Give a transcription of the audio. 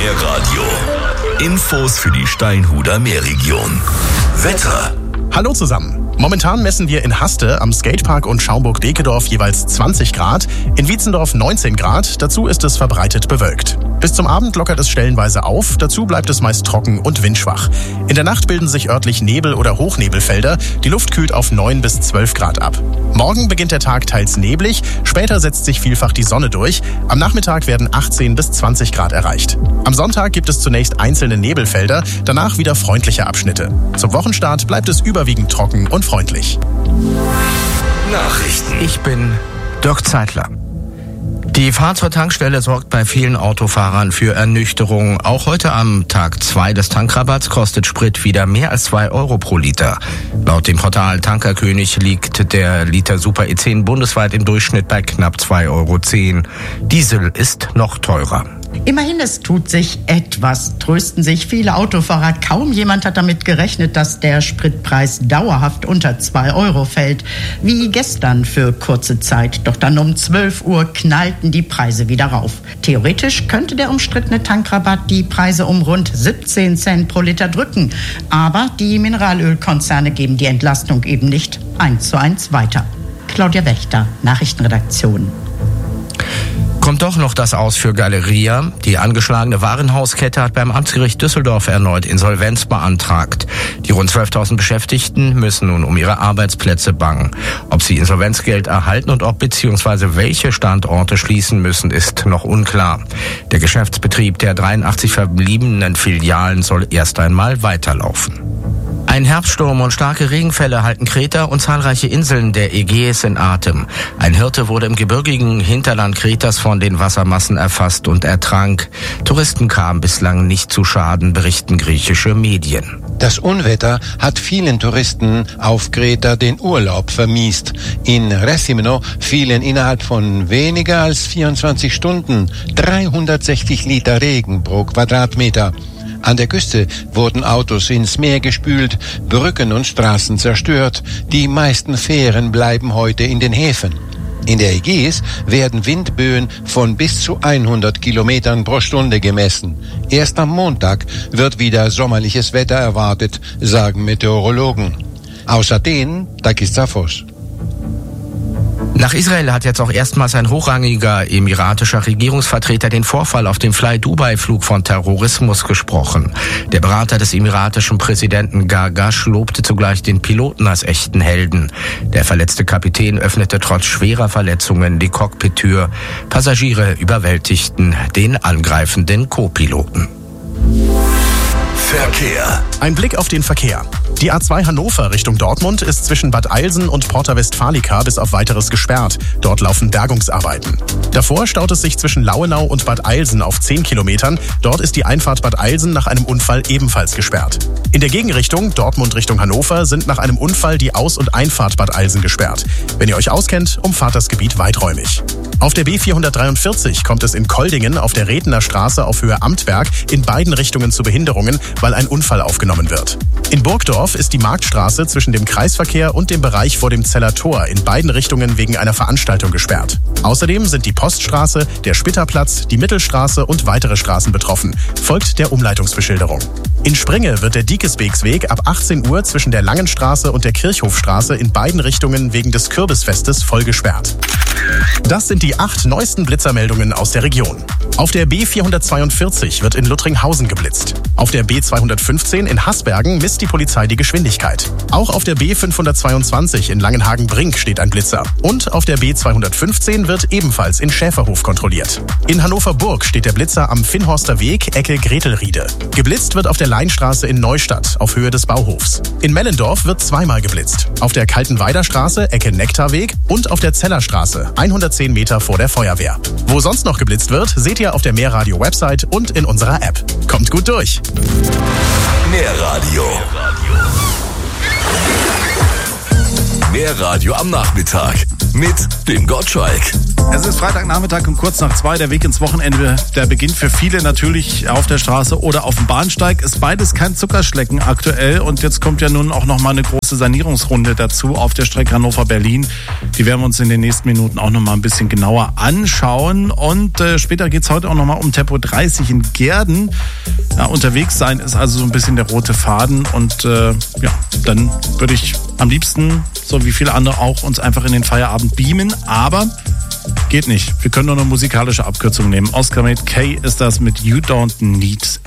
Meerradio. Infos für die Steinhuder Meerregion. Wetter. Hallo zusammen. Momentan messen wir in Haste am Skatepark und Schaumburg-Dekedorf jeweils 20 Grad, in Wietzendorf 19 Grad, dazu ist es verbreitet bewölkt. Bis zum Abend lockert es stellenweise auf, dazu bleibt es meist trocken und windschwach. In der Nacht bilden sich örtlich Nebel- oder Hochnebelfelder, die Luft kühlt auf 9 bis 12 Grad ab. Morgen beginnt der Tag teils neblig, später setzt sich vielfach die Sonne durch, am Nachmittag werden 18 bis 20 Grad erreicht. Am Sonntag gibt es zunächst einzelne Nebelfelder, danach wieder freundliche Abschnitte. Zum Wochenstart bleibt es überwiegend trocken und freundlich. Nachrichten. Ich bin Dirk Zeitler. Die Fahrt zur Tankstelle sorgt bei vielen Autofahrern für Ernüchterung. Auch heute am Tag 2 des Tankrabatts kostet Sprit wieder mehr als 2 Euro pro Liter. Laut dem Portal Tankerkönig liegt der Liter Super E10 bundesweit im Durchschnitt bei knapp 2,10 Euro. Diesel ist noch teurer. Immerhin, es tut sich etwas, trösten sich viele Autofahrer. Kaum jemand hat damit gerechnet, dass der Spritpreis dauerhaft unter 2 Euro fällt. Wie gestern für kurze Zeit. Doch dann um 12 Uhr knallten die Preise wieder rauf. Theoretisch könnte der umstrittene Tankrabatt die Preise um rund 17 Cent pro Liter drücken. Aber die Mineralölkonzerne geben die Entlastung eben nicht 1:1 weiter. Claudia Wächter, Nachrichtenredaktion. Kommt doch noch das aus für Galeria. Die angeschlagene Warenhauskette hat beim Amtsgericht Düsseldorf erneut Insolvenz beantragt. Die rund 12.000 Beschäftigten müssen nun um ihre Arbeitsplätze bangen. Ob sie Insolvenzgeld erhalten und ob bzw. welche Standorte schließen müssen, ist noch unklar. Der Geschäftsbetrieb der 83 verbliebenen Filialen soll erst einmal weiterlaufen. Ein Herbststurm und starke Regenfälle halten Kreta und zahlreiche Inseln der Ägäis in Atem. Ein Hirte wurde im gebirgigen Hinterland Kretas von den Wassermassen erfasst und ertrank. Touristen kamen bislang nicht zu Schaden, berichten griechische Medien. Das Unwetter hat vielen Touristen auf Kreta den Urlaub vermiest. In Ressimno fielen innerhalb von weniger als 24 Stunden 360 Liter Regen pro Quadratmeter. An der Küste wurden Autos ins Meer gespült, Brücken und Straßen zerstört. Die meisten Fähren bleiben heute in den Häfen. In der Ägäis werden Windböen von bis zu 100 Kilometern pro Stunde gemessen. Erst am Montag wird wieder sommerliches Wetter erwartet, sagen Meteorologen. Aus Athen, Takis Zaphos. Nach Israel hat jetzt auch erstmals ein hochrangiger emiratischer Regierungsvertreter den Vorfall auf dem Fly-Dubai-Flug von Terrorismus gesprochen. Der Berater des emiratischen Präsidenten Gargash lobte zugleich den Piloten als echten Helden. Der verletzte Kapitän öffnete trotz schwerer Verletzungen die Cockpit-Tür. Passagiere überwältigten den angreifenden Co-Piloten. Verkehr. Ein Blick auf den Verkehr. Die A2 Hannover Richtung Dortmund ist zwischen Bad Eilsen und Porta Westfalica bis auf Weiteres gesperrt. Dort laufen Bergungsarbeiten. Davor staut es sich zwischen Lauenau und Bad Eilsen auf 10 Kilometern. Dort ist die Einfahrt Bad Eilsen nach einem Unfall ebenfalls gesperrt. In der Gegenrichtung, Dortmund Richtung Hannover, sind nach einem Unfall die Aus- und Einfahrt Bad Eilsen gesperrt. Wenn ihr euch auskennt, umfahrt das Gebiet weiträumig. Auf der B443 kommt es in Koldingen auf der Redner Straße auf Höhe Amtberg in beiden Richtungen zu Behinderungen, weil ein Unfall aufgenommen wird. In Burgdorf ist die Marktstraße zwischen dem Kreisverkehr und dem Bereich vor dem Zeller Tor in beiden Richtungen wegen einer Veranstaltung gesperrt. Außerdem sind die Poststraße, der Spitterplatz, die Mittelstraße und weitere Straßen betroffen. Folgt der Umleitungsbeschilderung. In Springe wird der Diekeswegsweg ab 18 Uhr zwischen der Langenstraße und der Kirchhofstraße in beiden Richtungen wegen des Kürbisfestes voll gesperrt. Das sind die 8 neuesten Blitzermeldungen aus der Region. Auf der B442 wird in Luttringhausen geblitzt. Auf der B215 in Hasbergen misst die Polizei die Geschwindigkeit. Auch auf der B522 in Langenhagen-Brink steht ein Blitzer. Und auf der B215 wird ebenfalls in Schäferhof kontrolliert. In Hannover-Burg steht der Blitzer am Finnhorster Weg, Ecke Gretelriede. Geblitzt wird auf der Leinstraße in Neustadt, auf Höhe des Bauhofs. In Mellendorf wird zweimal geblitzt. Auf der Kaltenweider Straße, Ecke Nektarweg und auf der Zellerstraße, 110 Meter vor der Feuerwehr. Wo sonst noch geblitzt wird, seht ihr auf der Meerradio-Website und in unserer App. Kommt gut durch! Meerradio. Meerradio am Nachmittag mit dem Gottschalk. Es ist Freitagnachmittag um kurz nach 2, der Weg ins Wochenende. Der beginnt für viele natürlich auf der Straße oder auf dem Bahnsteig. Ist beides kein Zuckerschlecken aktuell. Und jetzt kommt ja nun auch nochmal eine große Sanierungsrunde dazu auf der Strecke Hannover-Berlin. Die werden wir uns in den nächsten Minuten auch nochmal ein bisschen genauer anschauen. Und später geht es heute auch nochmal um Tempo 30 in Gehrden. Ja, unterwegs sein ist also so ein bisschen der rote Faden. Und dann würde ich am liebsten, so wie viele andere auch, uns einfach in den Feierabend beamen. Aber geht nicht. Wir können nur eine musikalische Abkürzung nehmen. Oscar Maid K ist das mit You Don't Need